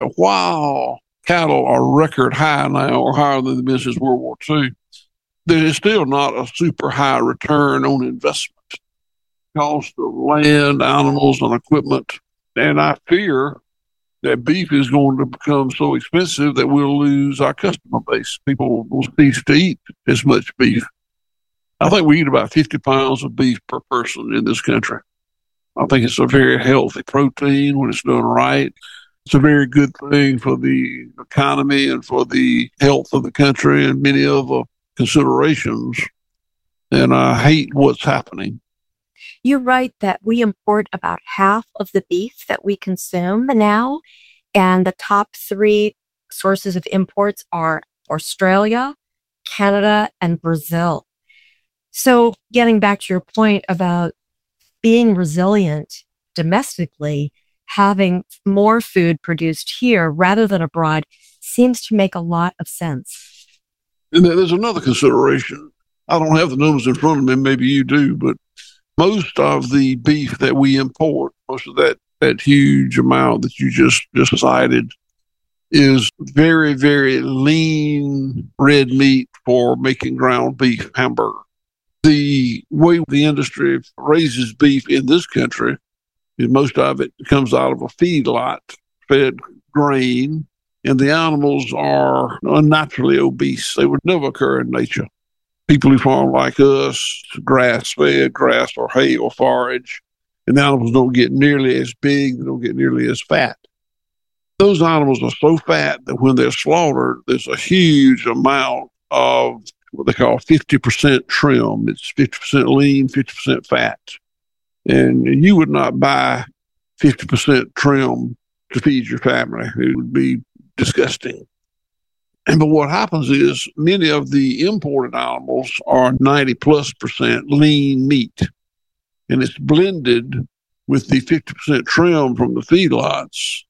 While cattle are record high now, or higher than they've been since World War II, there is still not a super high return on investment. Cost of land, animals, and equipment. And I fear that beef is going to become so expensive that we'll lose our customer base. People will cease to eat as much beef. I think we eat about 50 pounds of beef per person in this country. I think it's a very healthy protein when it's done right. It's a very good thing for the economy and for the health of the country and many other considerations. And I hate what's happening. You're right that we import about half of the beef that we consume now. And the top three sources of imports are Australia, Canada, and Brazil. So getting back to your point about being resilient domestically, having more food produced here rather than abroad seems to make a lot of sense. And there's another consideration. I don't have the numbers in front of me, maybe you do, but most of the beef that we import, most of that huge amount that you just cited, is very, very lean red meat for making ground beef hamburger. The way the industry raises beef in this country is most of it comes out of a feedlot fed grain, and the animals are unnaturally obese. They would never occur in nature. People who farm like us, grass-fed, grass or hay or forage, and the animals don't get nearly as big, they don't get nearly as fat. Those animals are so fat that when they're slaughtered, there's a huge amount of what they call 50% trim. It's 50% lean, 50% fat. And you would not buy 50% trim to feed your family. It would be disgusting. But what happens is many of the imported animals are 90+% lean meat. And it's blended with the 50% trim from the feedlots.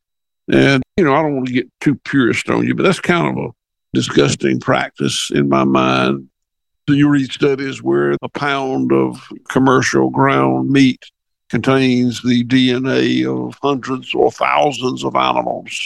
And, I don't want to get too purist on you, but that's kind of a disgusting practice in my mind. So you read studies where a pound of commercial ground meat contains the DNA of hundreds or thousands of animals.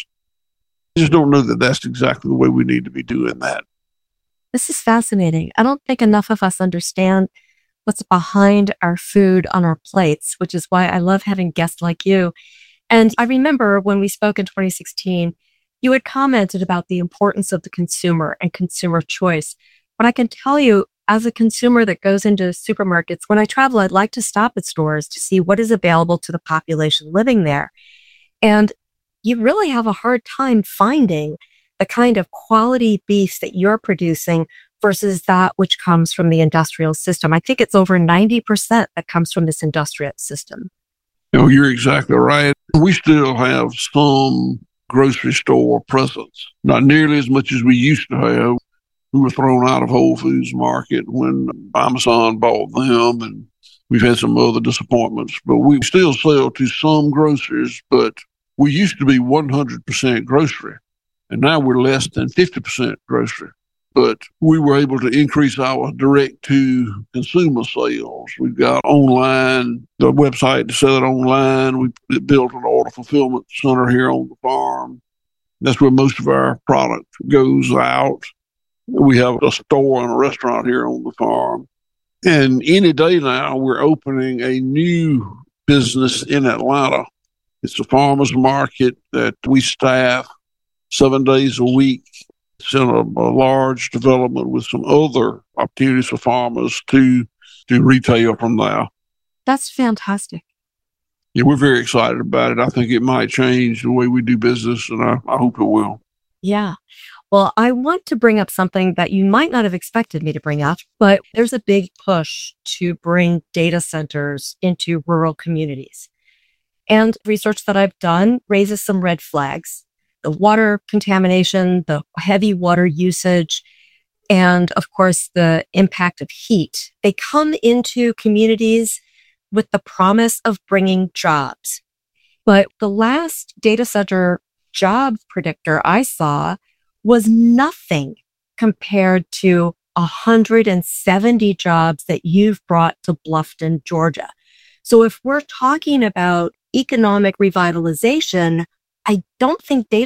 I just don't know that that's exactly the way we need to be doing that. This is fascinating. I don't think enough of us understand what's behind our food on our plates, which is why I love having guests like you. And I remember when we spoke in 2016, you had commented about the importance of the consumer and consumer choice. But I can tell you, as a consumer that goes into supermarkets, when I travel, I'd like to stop at stores to see what is available to the population living there. And you really have a hard time finding the kind of quality beef that you're producing versus that which comes from the industrial system. I think it's over 90% that comes from this industrial system. You're exactly right. We still have some grocery store presence, not nearly as much as we used to have. We were thrown out of Whole Foods Market when Amazon bought them, and we've had some other disappointments. But we still sell to some grocers, but we used to be 100% grocery, and now we're less than 50% grocery. But we were able to increase our direct-to-consumer sales. We've got online, the website to sell it online. We built an order fulfillment center here on the farm. That's where most of our product goes out. We have a store and a restaurant here on the farm. And any day now, we're opening a new business in Atlanta. It's a farmer's market that we staff 7 days a week. It's in a large development with some other opportunities for farmers to do retail from there. That's fantastic. Yeah, we're very excited about it. I think it might change the way we do business, and I hope it will. Yeah. Well, I want to bring up something that you might not have expected me to bring up, but there's a big push to bring data centers into rural communities. And research that I've done raises some red flags. The water contamination, the heavy water usage, and of course, the impact of heat. They come into communities with the promise of bringing jobs. But the last data center job predictor I saw was nothing compared to 170 jobs that you've brought to Bluffton, Georgia. So if we're talking about economic revitalization, I don't think data